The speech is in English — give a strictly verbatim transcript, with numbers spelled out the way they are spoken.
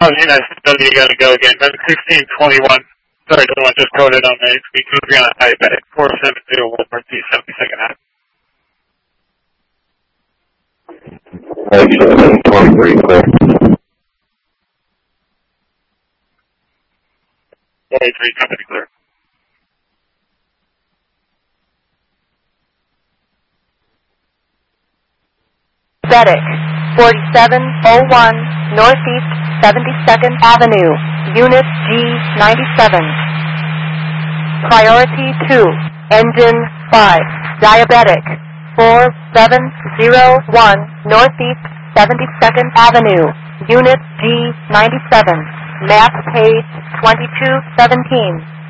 Oh, Unit W, you gotta go again. Then sixteen twenty-one. Sorry, the one just coded on the speaker on diabetic. four seven zero one Northeast seventy-second Ave. seven twenty-three, clear. twenty-three, company clear. Diabetic, forty-seven oh one Northeast seventy-second Avenue, Unit G ninety-seven. Priority two, Engine five, Diabetic, four seven zero one Northeast seventy-second Avenue, Unit G ninety-seven. Map page twenty-two seventeen.